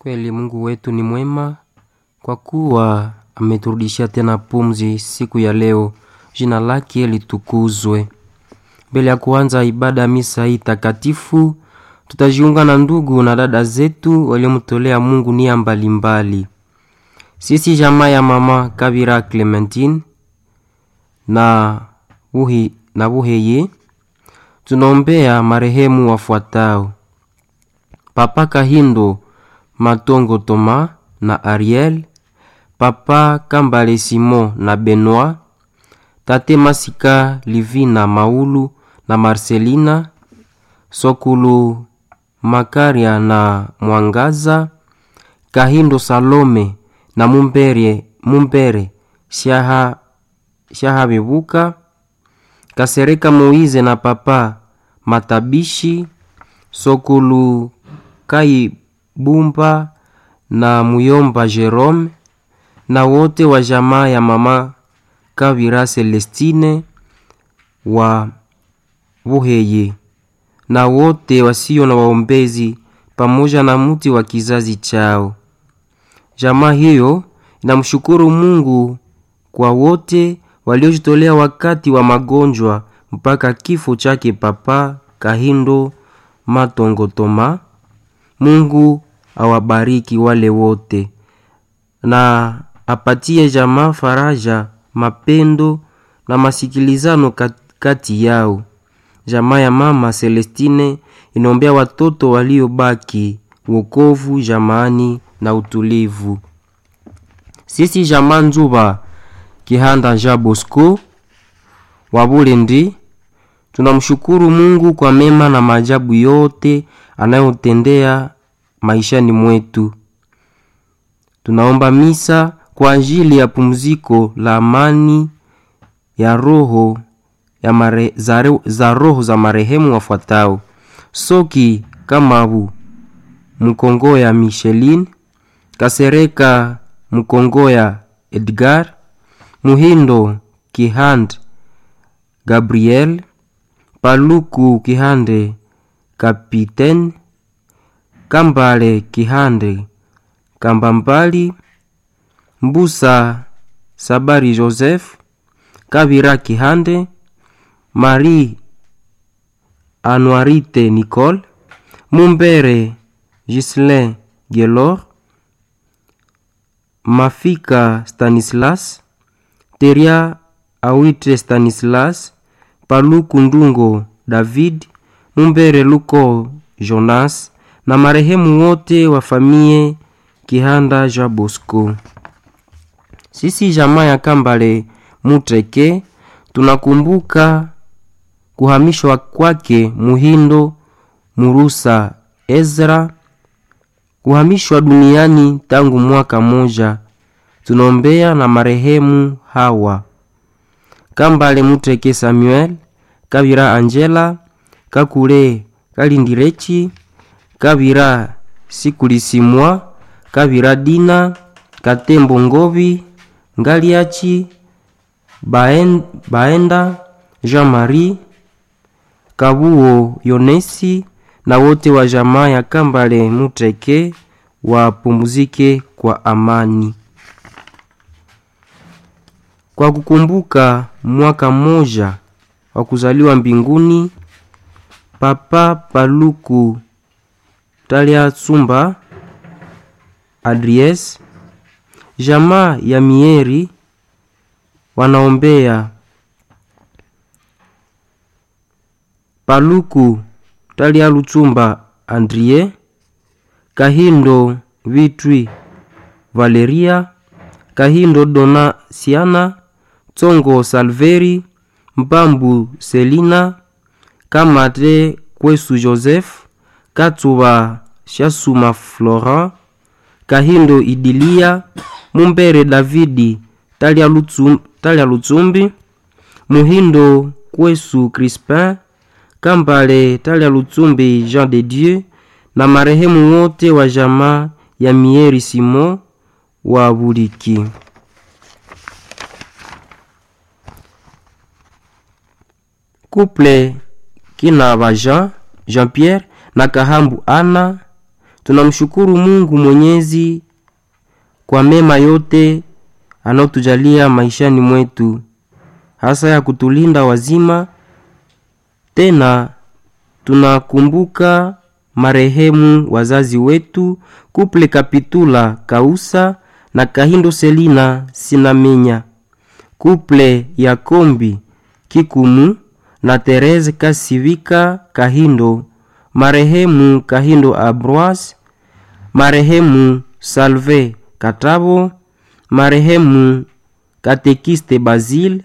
Kweli Mungu wetu ni mwema kwa kuwa ameturudishia tena pumzi siku ya leo. Jina lake litukuzwe. Mbele ya kuanza ibada misa hii takatifu, tutajiunga na ndugu na dada zetu waliomtolea Mungu nia mbalimbali. Sisi jamaa ya mama Kabira Clementine na Buheye tunaombea marehemu wafuatao: Papa Kahindo Matongo Toma na Ariel, Papa Kambale Simon na Benoit, Tate Masika Livina Maulu na Marcelina, Sokulu Makaria na Mwangaza, Kahindo Salome na Mumbere Shaha Bebuka, Kasereka Moize na Papa Matabishi, Sokulu Kai Bumba na Muyomba Jerome, na wote wa jamaa ya mama Kabira Celestine wa Buheye, na wote wasio na waombezi pamoja na mti wa kizazi chao. Jamaa hiyo inamshukuru Mungu kwa wote waliojitolea wakati wa magonjwa mpaka kifo chake Papa Kahindo Matongo Toma. Mungu awabariki wale wote na apatie jamaa faraja, mapendo na masikilizano kati yao. Jamaa ya mama Celestine inaombea watoto waliobaki wokovu jamaani na utulivu. Sisi jamaa Nzuba Kihanda Jean Bosco wa Bulendi tunamshukuru Mungu kwa mema na maajabu yote anayotendea maishani mwetu. Tunaomba misa kwa ajili ya pumziko la amani ya roho za roho za marehemu wafuatao: Soki Kamabu Mkongoya Micheline, Kasereka Mkongoya Edgar, Muhindo Kihand Gabriel, Paluku Kihande Kapiten, Kambale Kihande Kambambali, Mbusa Sabari Joseph, Kabira Kihande, Marie Anuarite Nicole, Mumbere Gislain Gelor, Mafika Stanislas, Teria Awitre Stanislas, Paluku Ndungo David, Mumbere Luko Jonas na marehemu wote wa familia Kihanda Jean Bosco. Sisi jamaa ya Kambale Mutreke tunakumbuka kuhamishwa kwake Muhindo Murusa Ezra, kuhamishwa duniani tangu mwaka moja. Tunaombea na marehemu hawa: Kambale Mutreke Samuel, Kabira Angela, Kakule Kalindirechi, Kabira Sikulisimwa, Kabira Dina, Katembo Ngovi, Ngaliachi, Baenda, Jean-Marie, Kabuo Yonesi na wote wa jamaa ya Kambale Mutreke wapumzike kwa amani. Kwa kukumbuka mwaka mmoja wa kuzaliwa mbinguni Papa Paluku Talia Tsumba Adries, jamaa ya Mieri wanaombea Paluku Talia Lutsumba Andrie, Kahindo Vitwi Valeria, Kahindo Dona Siana, Tsongo Salveri, Mbambu Selina, Kamate Kwesu Joseph, Katsuba Shasuma Florent, Kahindo Idilia, Mumbere Davidi Talia Lutsumbi, Muhindo Kwesu Crispin, Kambale Talia Lutsumbi Jean de Dieu na marehemu wote wa jamaa ya Mieri Simon wa Buriki. Couple Kina Jean Pierre na Kahambu Ana, Tunamshukuru Mungu Mwenyezi kwa mema yote anotujalia maishani mwetu, hasa ya kutulinda wazima. Tena tunakumbuka marehemu wazazi wetu Kuple Kapitula Kausa na Kahindo Selina Sinamenya, Kuple ya Kombi Kikumu na Tereze Kasivika Kahindo, marehemu Kahindo Abroas, marehemu Salve Katabo, marehemu Katekiste Bazil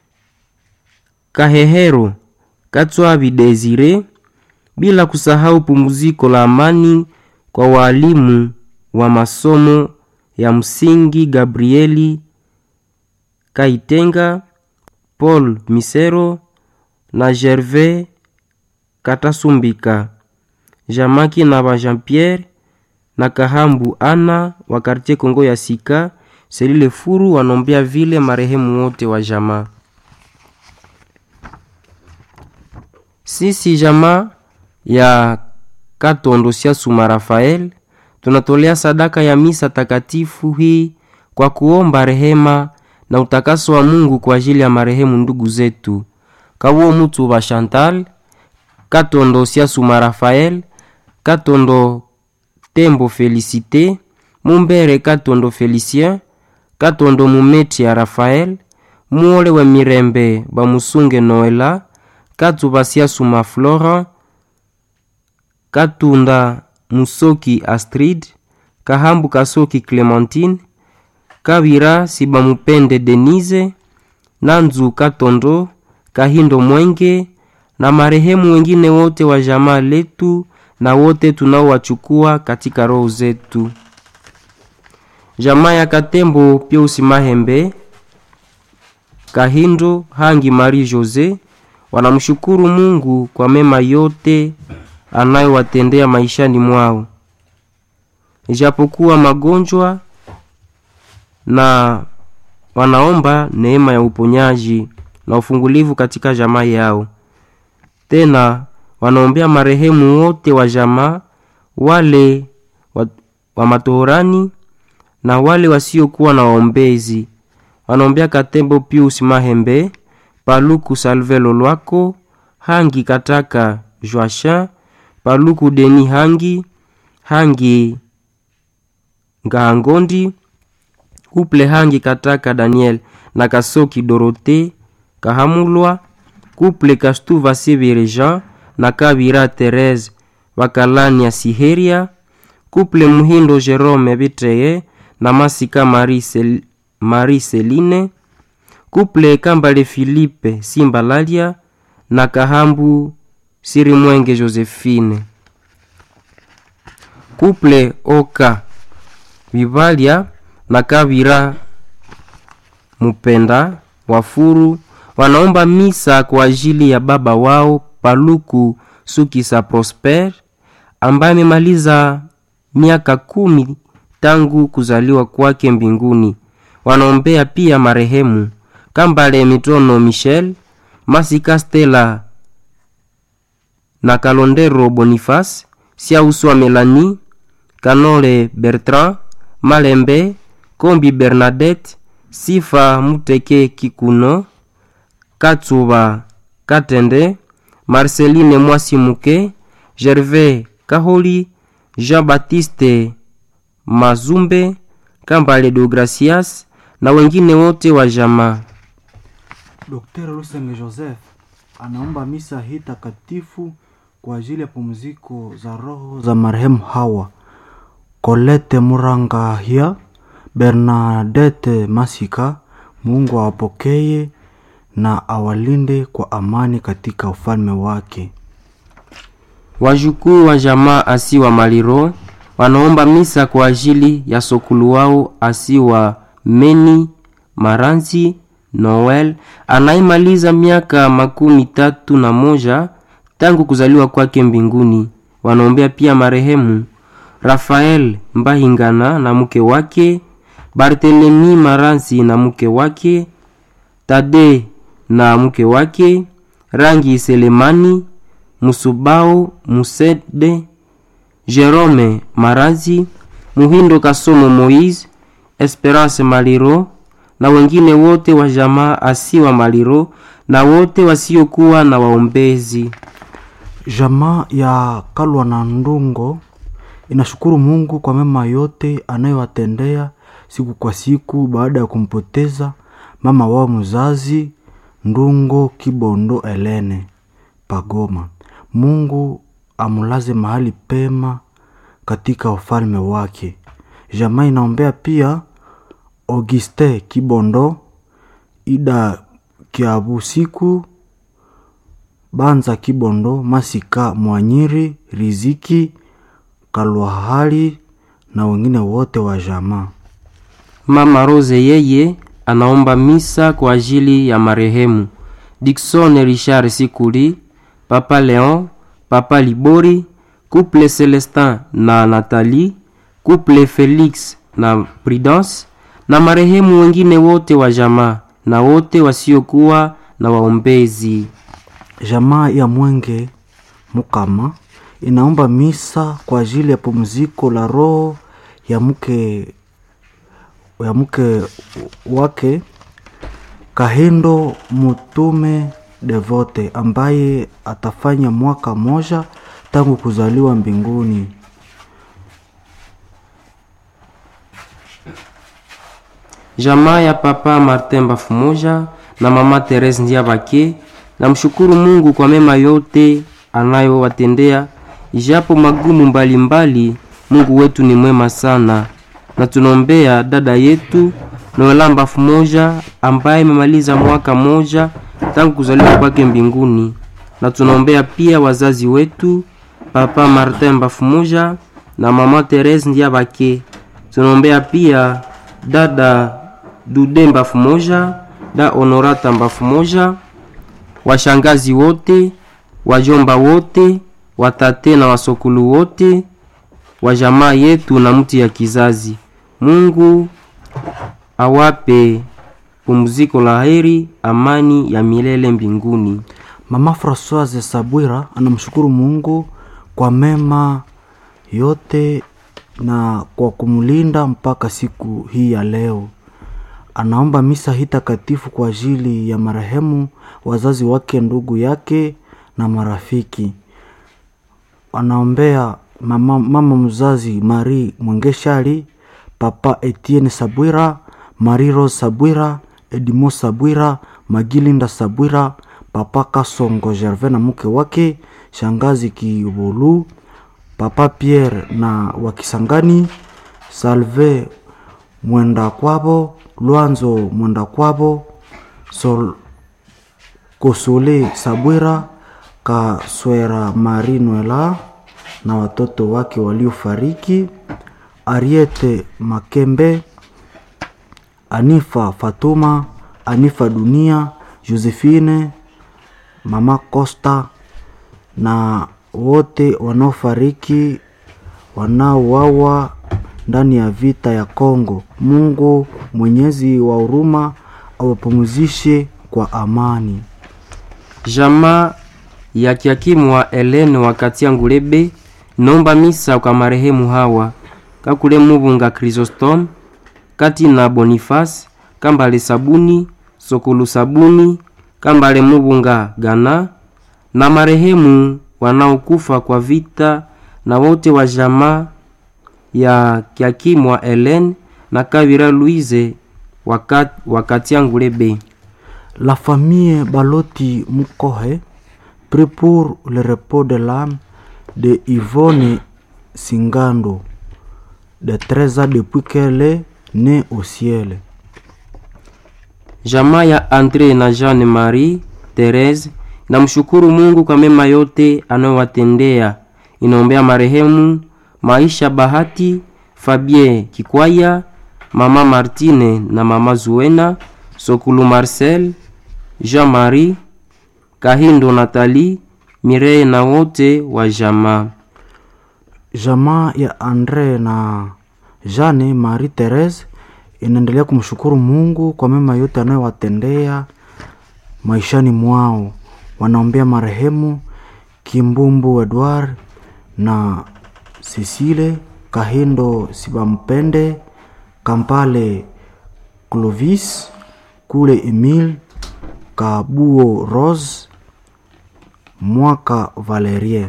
Kahehero Katswabi Desire, bila kusahau pumziko la amani kwa walimu wa masomo ya msingi Gabrieli Kaitenga, Paul Misero na Gervais Katasumbika, Jamaki na ba Jean-Pierre na Kahambu Ana wa quartier Kongo ya Sika, Selile Furu wanombea vile marehemu wote wa jamaa. Sisi jamaa ya Katondo Siasuma Rafael tunatolea sadaka ya misa takatifu hii kwa kuomba rehema na utakaso wa Mungu kwa ajili ya marehemu ndugu zetu Kawo Mutu wa Chantal, Katondo Siasuma Rafael, Katondo Tembo Felicité, Mumbere Katondo Felicien, Katondo Mumeti ya Rafael, Muole wa Mirembe Bamusunge Noela, Katuba Siasuma Flora, Katunda Musoki Astrid, Kahambu Kasoki Clementine, Kabira Sibamupende Denise, Nanzu Katondo, Kahindo Mwenge na marehemu wengine wote wa jamaa letu na wote tunaowachukua katika roho zetu. Jamaa ya Katembo Pius Mahembe Kahindo Hangi Marie Jose wanamshukuru Mungu kwa mema yote anayowatendea maishani mwao, ijapokuwa magonjwa, na wanaomba neema ya uponyaji na ufungulivu katika jamaa yao. Tena wanaombea marehemu wote wa jamaa, wale wa matohorani na wale wasiokuwa na waombezi. Wanaombea Katembo Pius Mahembe, Paluku Salvelo Lwako, Hangi Kataka Joachin, Paluku Deni Hangi Ngahangondi, Kuple Hangi Kataka Daniel na Kasoki Dorote Kahamulwa, Kuple Kastuva Sibire Jean na Kabira Therese Wakalani ya Siheria, Kuple Muhindo Jerome Bitreye na Masika Marie Celine, Kuple Kambale Philippe Simbalalia na Kahambu Sirimwenge Josephine, Kuple Oka Vivalia na Kabira Mupenda Wafuru wanaomba misa kwa ajili ya baba wao Paluku Sukisa Prosper ambaye amemaliza miaka 10 tangu kuzaliwa kwake mbinguni. Wanaombea pia marehemu Kambale Mitono Michel, Masika Stella na Kalondero Boniface, Siauswa Melanie, Kanole Bertrand, Malembe, Kombi Bernadette, Sifa Muteke Kikuno, Katsuba Katende, Marceline Mwasimuke, Gervais Kaholi, Jean-Baptiste Mazumbe, Kambale do Gracias na wengine wote wa jamaa. Dr. Lusenge Joseph anaomba misa hii takatifu kwa ajili ya pumziko za roho za marehemu hawa: Colette Murangahia, Bernadette Masika. Mungu awapokee na awalinde kwa amani katika ufalme wake. Wajukuu wa jamaa Asiwa Maliro wanaomba misa kwa ajili ya sokulu wao Asiwa Meni Maranzi Noel anaimaliza miaka 31 tangu kuzaliwa kwake mbinguni. Wanaombea pia marehemu Rafael Mbahingana na mke wake, Barthelemy Maranzi na mke wake, Tade na mke wake, Rangi Selemani, Musubao Musede, Jerome Marazi, Muhindo Kasomo Moise, Esperance Maliro na wengine wote wa jamaa Asiwa Maliro na wote wasiokuwa na waombezi. Jamaa ya Kalwa na Ndungo inashukuru Mungu kwa mema yote anayowatendea siku kwa siku baada ya kumpoteza mama wao mzazi Ndungo Kibondo Elene Pagoma. Mungu amulaze mahali pema katika ufalme wake. Jamaa inaombea pia Auguste Kibondo, Ida Kiabusiku, Banza Kibondo, Masika Mwanyiri, Riziki Kalwahali na wengine wote wa jamaa. Mama Rose yeye anaomba misa kwa ajili ya marehemu Dickson Richard Sikuli, Papa Leon, Papa Libori, Couple Celestin na Nathalie, Couple Felix na Prudence na marehemu wengine wote wa jamaa na wote wasiokuwa na waombezi. Jamaa ya Mwenge Mukama inaomba misa kwa ajili ya pumziko la roho ya mke wake Kahindo Mutume Devote ambaye atafanya mwaka moja tangu kuzaliwa mbinguni. Jamaa ya Papa Martin Bafumoja na Mama Therese Ndiabake na mshukuru Mungu kwa mema yote anayowatendea ijapo magumu mbalimbali. Mungu wetu ni mwema sana. Na tunaombea dada yetu Noela Bafumoja ambaye amemaliza mwaka moja tangu kuzaliwa kwake mbinguni. Na tunaombea pia wazazi wetu Papa Martin Bafumoja na Mama Therese Ndiabake. Tunaombea pia dada Dude Bafumoja, da Honorata Bafumoja, washangazi wote, wajomba wote, watate na wasokulu wote wa jamaa yetu na mti ya kizazi. Mungu awape pumziko la heri, amani ya milele mbinguni. Mama Françoise Sabwira anamshukuru Mungu kwa mema yote na kwa kumlinda mpaka siku hii ya leo. Anaomba misa hii takatifu kwa ajili ya marehemu, wazazi wake, ndugu yake na marafiki. Anaombea mama mzazi Marie Mwengeshali, Papa Etienne Sabwira, Marie Rose Sabwira, Edimo Sabwira, Magilinda Sabwira, Papa Kasongo Gervais na mke wake, Shangazi Kibulu, Papa Pierre na Wakisangani, Salve Mwenda Kwabo, Luanzo Mwenda Kwabo, Kosole Sabwira, Kaswera Marinuela na watoto wake waliofariki, Ariete Makembe, Anifa Fatuma, Anifa Dunia, Josephine, Mama Costa na wote wanaofariki wanaouawa ndani ya vita ya Kongo. Mungu Mwenyezi wa huruma awapumzishe kwa amani. Jamaa ya Kiakimu wa Helene wakati Ngulebe nomba misa kwa marehemu hawa: Kakule Mubunga Chrysostome, Kati na Boniface, Kambale Sabuni, Sokulu Sabuni, Kambale Mubunga Gana na marehemu wanaokufa kwa vita na wote wa jamaa ya Kiakimu wa Helene na Kavira Louise wakati Ngulebe. La famille Baloti Mukohe prie pour le repos de l'âme de Yvonne Singando, de 13 ans depuis qu'elle est née au ciel. Jamaa ya Andre na Jeanne Marie Therese na mshukuru Mungu kwa mema yote anayowatendea. Inaombea marehemu Maisha Bahati, Fabien Kikwaya, Mama Martine na Mama Zuena, Sokulu Marcel, Jean-Marie, Kahindo Nathalie, Mireille na wote wa jamaa. Jamaa ya Andre na Jeanne Marie Therese inaendelea kumshukuru Mungu kwa mema yote anayowatendea maishani mwao. Wanaombea marehemu Kimbumbu Edward na Cecile, Kahindo Sibampende, Kampale Clovis, Kule Emile, Kabuo Rose, Mwaka Valerie.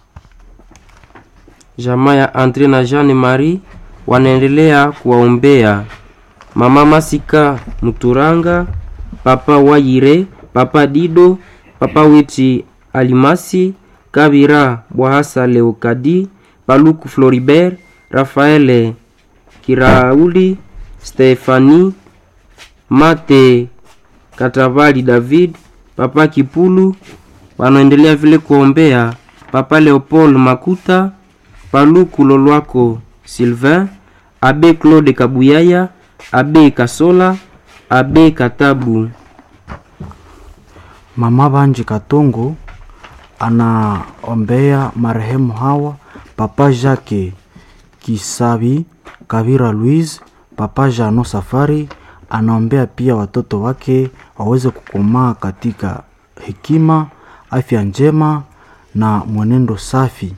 Jamaa ya Andre na Jeanne Marie wanaendelea kuwaombea Mama Masika Muturanga, Papa Wayire, Papa Dido, Papa Witi Alimasi, Kabira Bwahasa Leokadi, Paluku Floribert, Rafaele Kirauli, Stefani Mate Katavali David, Papa Kipulu. Wanaendelea vile kuombea Papa Leopold Makuta, Paluku Lolwako Sylvain, Abe Claude Kabuyaya, Abe Kasola, Abe Katabu. Mama Banji Katongo anaombea marehemu hawa: Papa Jacques Kisabi, Kavira Louise, Papa Jano Safari. Anaombea pia watoto wake waweze kukomaa katika hekima, afya njema na mwenendo safi.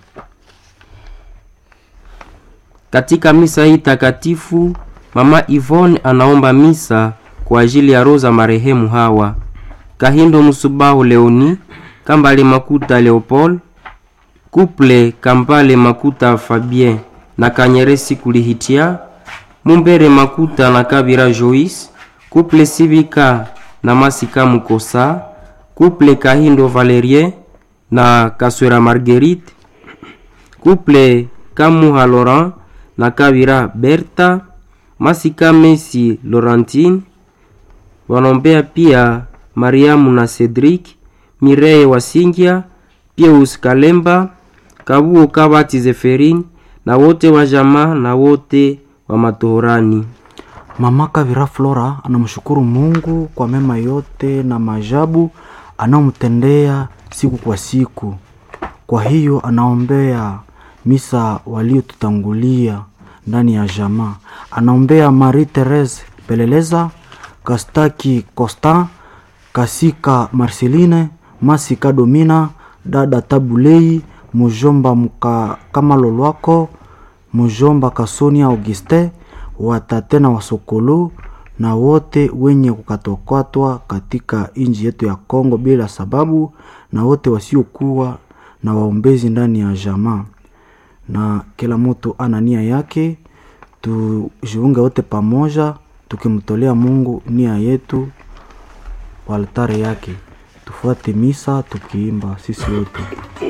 Katika misa hii takatifu, Mama Yvonne anaomba misa kwa ajili ya roza marehemu hawa: Kahindo Musubahu Leoni, Kambale Makuta Leopold, Couple Kambale Makuta Fabien na Kanyeresi Kulihitia, Mumbere Makuta na Kabira Joyce, Couple Sibika na Masika Mukosa, Couple Kahindo Valerien na Kaswera Marguerite, Couple Kamuha Laurent na Kabira Berta, Masika Messi Laurentine. Wanaombea pia Mariamu na Cedric, Mireye Wasingia, Pius Kalemba, Kabuo Kabati Zeferin na wote wa jamaa na wote wa matohorani. Mama Kavira Flora anamshukuru Mungu kwa mema yote na maajabu anayomtendea siku kwa siku. Kwa hiyo anaombea misa waliotutangulia ndani ya jamaa. Anaombea Marie Therese Peleleza, Kastaki Constant, Kasika Marceline, Masika Domina, Dada Tabulei, Mujomba Kamalolwako, Mujomba Kasonia Auguste, watate na wasokolo na wote wenye kukatwakatwa katika inji yetu ya Kongo bila sababu, na wote wasiokuwa na waombezi ndani ya jamaa. Na kila mtu ana nia yake, tujiunge wote pamoja tukimtolea Mungu nia yetu kwa altare yake. Tufuate misa tukiimba sisi wote.